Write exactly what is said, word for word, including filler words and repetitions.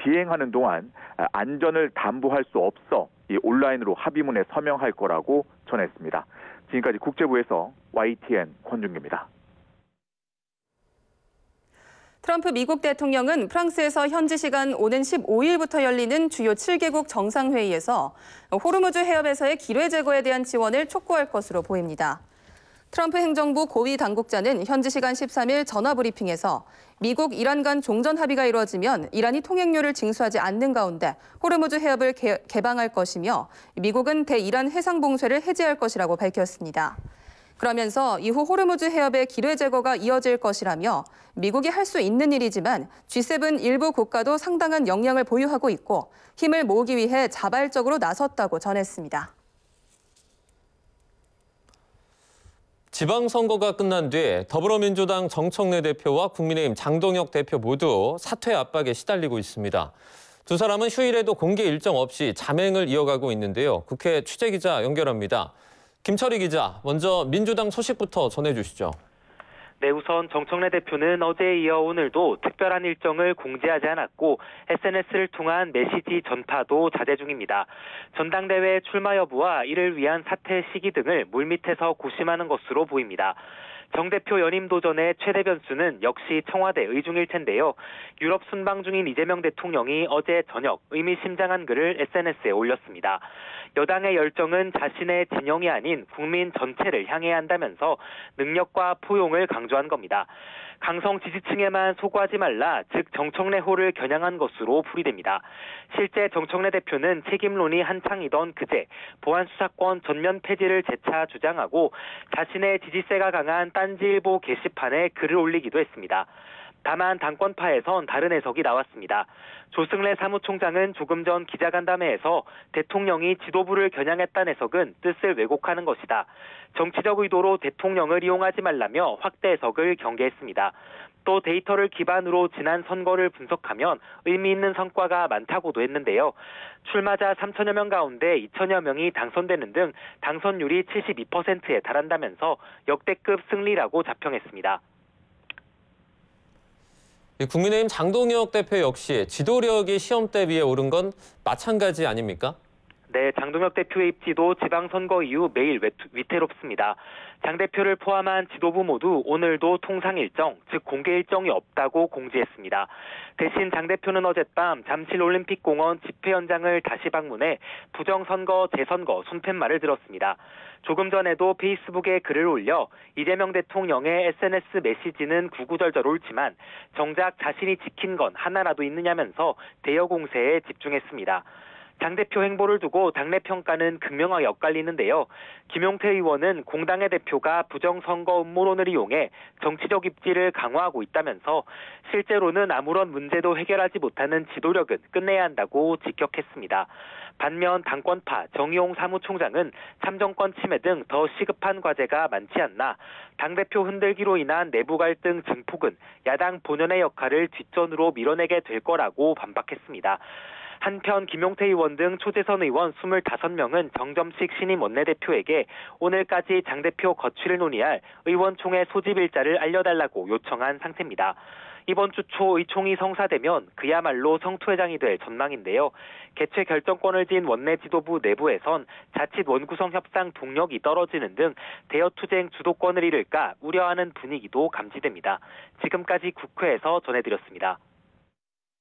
시행하는 동안 안전을 담보할 수 없어 이 온라인으로 합의문에 서명할 거라고 전했습니다. 지금까지 국제부에서 와이티엔 권준기입니다. 트럼프 미국 대통령은 프랑스에서 현지 시간 오는 십오일부터 열리는 주요 칠 개국 정상회의에서 호르무즈 해협에서의 기뢰 제거에 대한 지원을 촉구할 것으로 보입니다. 트럼프 행정부 고위 당국자는 현지 시간 십삼일 전화 브리핑에서 미국, 이란 간 종전 합의가 이루어지면 이란이 통행료를 징수하지 않는 가운데 호르무즈 해협을 개, 개방할 것이며 미국은 대이란 해상 봉쇄를 해제할 것이라고 밝혔습니다. 그러면서 이후 호르무즈 해협의 기뢰 제거가 이어질 것이라며 미국이 할 수 있는 일이지만 지 세븐 일부 국가도 상당한 역량을 보유하고 있고 힘을 모으기 위해 자발적으로 나섰다고 전했습니다. 지방선거가 끝난 뒤 더불어민주당 정청래 대표와 국민의힘 장동혁 대표 모두 사퇴 압박에 시달리고 있습니다. 두 사람은 휴일에도 공개 일정 없이 자맹을 이어가고 있는데요. 국회 취재기자 연결합니다. 김철희 기자, 먼저 민주당 소식부터 전해주시죠. 네, 우선 정청래 대표는 어제에 이어 오늘도 특별한 일정을 공지하지 않았고 에스엔에스를 통한 메시지 전파도 자제 중입니다. 전당대회 출마 여부와 이를 위한 사퇴 시기 등을 물밑에서 고심하는 것으로 보입니다. 정 대표 연임 도전의 최대 변수는 역시 청와대 의중일 텐데요. 유럽 순방 중인 이재명 대통령이 어제 저녁 의미심장한 글을 에스엔에스에 올렸습니다. 여당의 열정은 자신의 진영이 아닌 국민 전체를 향해야 한다면서 능력과 포용을 강조한 겁니다. 강성 지지층에만 소구하지 말라, 즉 정청래호를 겨냥한 것으로 풀이됩니다. 실제 정청래 대표는 책임론이 한창이던 그제 보안수사권 전면 폐지를 재차 주장하고 자신의 지지세가 강한 딴지일보 게시판에 글을 올리기도 했습니다. 다만 당권파에선 다른 해석이 나왔습니다. 조승래 사무총장은 조금 전 기자간담회에서 대통령이 지도부를 겨냥했다는 해석은 뜻을 왜곡하는 것이다. 정치적 의도로 대통령을 이용하지 말라며 확대 해석을 경계했습니다. 또 데이터를 기반으로 지난 선거를 분석하면 의미 있는 성과가 많다고도 했는데요. 출마자 삼천여 명 가운데 이천여 명이 당선되는 등 당선율이 칠십이 퍼센트에 달한다면서 역대급 승리라고 자평했습니다. 국민의힘 장동혁 대표 역시 지도력이 시험대 위에 오른 건 마찬가지 아닙니까? 네, 장동혁 대표의 입지도 지방선거 이후 매일 위태롭습니다. 장 대표를 포함한 지도부 모두 오늘도 통상 일정, 즉 공개 일정이 없다고 공지했습니다. 대신 장 대표는 어젯밤 잠실 올림픽공원 집회 현장을 다시 방문해 부정선거, 재선거, 손팻말을 들었습니다. 조금 전에도 페이스북에 글을 올려 이재명 대통령의 에스엔에스 메시지는 구구절절 옳지만 정작 자신이 지킨 건 하나라도 있느냐면서 대여 공세에 집중했습니다. 장 대표 행보를 두고 당내 평가는 극명하게 엇갈리는데요. 김용태 의원은 공당의 대표가 부정선거 음모론을 이용해 정치적 입지를 강화하고 있다면서 실제로는 아무런 문제도 해결하지 못하는 지도력은 끝내야 한다고 직격했습니다. 반면 당권파 정의용 사무총장은 참정권 침해 등 더 시급한 과제가 많지 않나, 당대표 흔들기로 인한 내부 갈등 증폭은 야당 본연의 역할을 뒷전으로 밀어내게 될 거라고 반박했습니다. 한편 김용태 의원 등 초재선 의원 이십오 명은 정점식 신임 원내대표에게 오늘까지 장 대표 거취를 논의할 의원총회 소집 일자를 알려달라고 요청한 상태입니다. 이번 주 초 의총이 성사되면 그야말로 성투회장이 될 전망인데요. 개최 결정권을 쥔 원내 지도부 내부에선 자칫 원구성 협상 동력이 떨어지는 등 대여투쟁 주도권을 잃을까 우려하는 분위기도 감지됩니다. 지금까지 국회에서 전해드렸습니다.